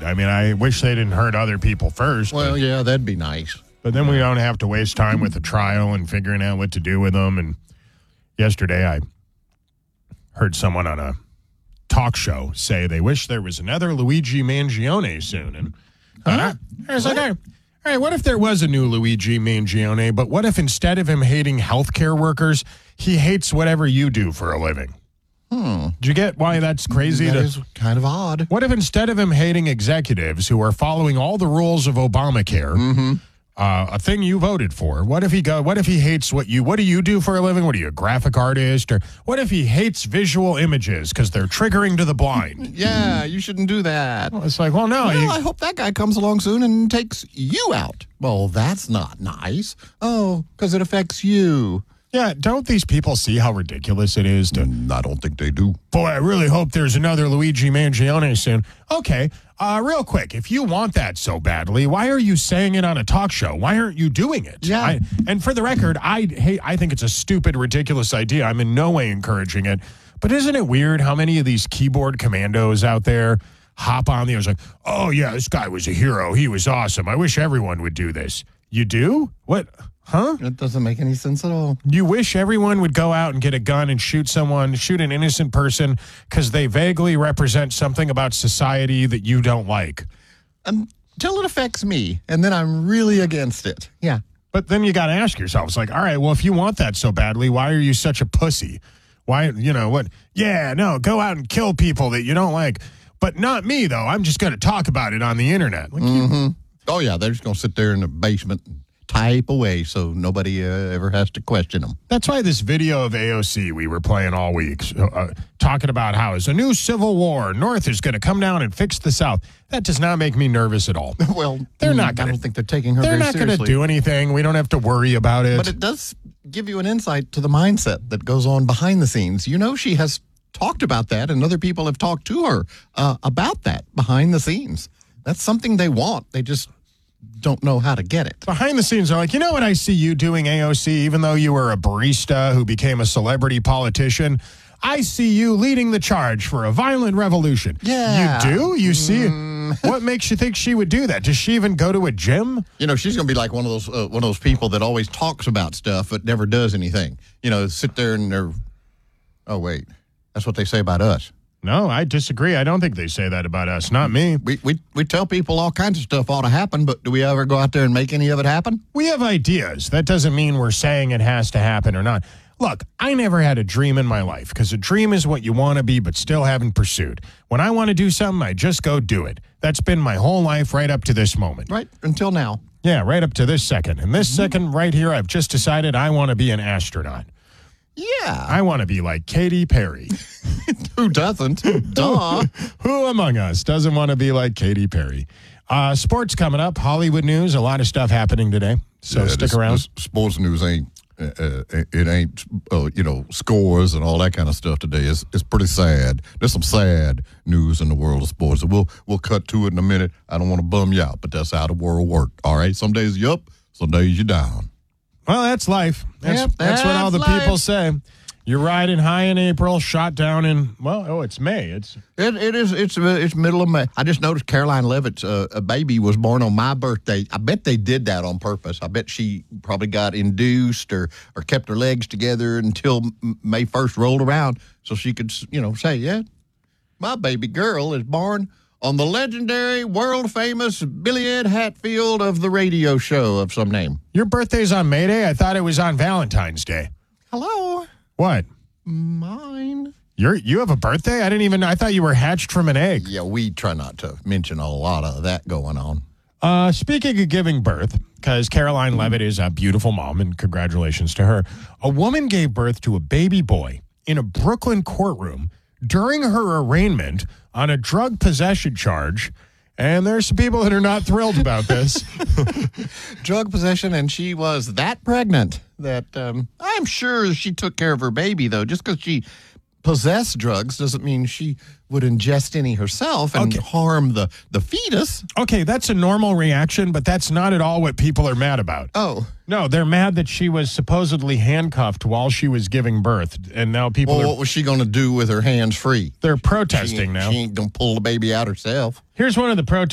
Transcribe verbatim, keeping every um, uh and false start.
great. I mean, I wish they didn't hurt other people first. Well, but, yeah, that'd be nice. But then we don't have to waste time with the trial and figuring out what to do with them. And yesterday I heard someone on a talk show say they wish there was another Luigi Mangione soon. And uh, I was like, all right, all right, what if there was a new Luigi Mangione, but what if instead of him hating healthcare workers, he hates whatever you do for a living? Hmm. Do you get why that's crazy? That to, is kind of odd. What if instead of him hating executives who are following all the rules of Obamacare, Mm-hmm. uh, a thing you voted for, what if he go? What if he hates what you? What do you do for a living? What are you, a graphic artist? Or what if he hates visual images because they're triggering to the blind? Yeah, you shouldn't do that. Well, it's like, well, no. Well, you, I hope that guy comes along soon and takes you out. Well, that's not nice. Oh, because it affects you. yeah, don't these people see how ridiculous it is to? Mm, I don't think they do. Boy, I really hope there's another Luigi Mangione soon. Okay, uh, real quick, if you want that so badly, why are you saying it on a talk show? Why aren't you doing it? Yeah. I, and for the record, I hate. I think it's a stupid, ridiculous idea. I'm in no way encouraging it. But isn't it weird how many of these keyboard commandos out there hop on the? I was like, oh yeah, this guy was a hero. He was awesome. I wish everyone would do this. You do? What? Huh? It doesn't make any sense at all. You wish everyone would go out and get a gun and shoot someone, shoot an innocent person because they vaguely represent something about society that you don't like. Until it affects me, and then I'm really against it. Yeah. But then you got to ask yourself, it's like, all right, well, if you want that so badly, why are you such a pussy? Why, you know, what? Yeah, no, go out and kill people that you don't like. But not me, though. I'm just going to talk about it on the internet. Like, you- Mm-hmm. Oh, yeah, they're just going to sit there in the basement and type away so nobody uh, ever has to question them. That's why this video of A O C we were playing all week, uh, talking about how it's a new civil war. North is going to come down and fix the South. That does not make me nervous at all. Well, They're not I gonna- don't think they're taking her They're very not going to seriously. do anything. We don't have to worry about it. But it does give you an insight to the mindset that goes on behind the scenes. You know, she has talked about that, and other people have talked to her uh, about that behind the scenes. That's something they want. They just don't know how to get it. Behind the scenes, are like, you know what I see you doing, A O C, even though you were a barista who became a celebrity politician? I see you leading the charge for a violent revolution. Yeah. You do? You see? What makes you think she would do that? Does she even go to a gym? You know, she's going to be like one of those uh, one of those people that always talks about stuff but never does anything. You know, sit there and they're, oh, wait, that's what they say about us. No, I disagree. I don't think they say that about us. Not me. We, we, we tell people all kinds of stuff ought to happen, but do we ever go out there and make any of it happen? We have ideas. That doesn't mean we're saying it has to happen or not. Look, I never had a dream in my life because a dream is what you want to be but still haven't pursued. When I want to do something, I just go do it. That's been my whole life right up to this moment. Right, until now. Yeah, right up to this second. And this second right here, I've just decided I want to be an astronaut. Yeah. I want to be like Katy Perry. Who doesn't? Duh. Who among us doesn't want to be like Katy Perry? Uh, sports coming up, Hollywood news, a lot of stuff happening today. So Yeah, stick this- around. this sports news ain't, uh, uh, it ain't, uh, you know, scores and all that kind of stuff today. It's, it's pretty sad. There's some sad news in the world of sports. We'll, we'll cut to it in a minute. I don't want to bum you out, but that's how the world works. All right. Some days you up, some days you down. Well, that's life. That's, Yep, that's what all the that's life. people say. You're riding high in April, shot down in, well, oh, it's May. It's It, it is. It's uh, it's middle of May. I just noticed Caroline Levitt's uh, a baby was born on my birthday. I bet they did that on purpose. I bet she probably got induced or or kept her legs together until M- May first rolled around, so she could, you know, say, yeah, my baby girl is born on the legendary, world famous Billy Ed Hatfield of the radio show of some name. your birthday's on May Day? I thought it was on Valentine's Day. Hello, What? mine. You're you have a birthday? I didn't even I thought you were hatched from an egg. Yeah, we try not to mention a lot of that going on. Uh, speaking of giving birth, because Caroline Levitt is a beautiful mom, and congratulations to her. A woman gave birth to a baby boy in a Brooklyn courtroom during her arraignment on a drug possession charge. And there's some people that are not thrilled about this. Drug possession, and she was that pregnant that um, I'm sure she took care of her baby, though. Just because she possessed drugs doesn't mean she would ingest any herself and Okay. harm the, the fetus. Okay, that's a normal reaction, but that's not at all what people are mad about. Oh, No, they're mad that she was supposedly handcuffed while she was giving birth. And now people well, are what was she going to do with her hands free? they're She, protesting now. she ain't going to pull the baby out herself. Here's one of the protests.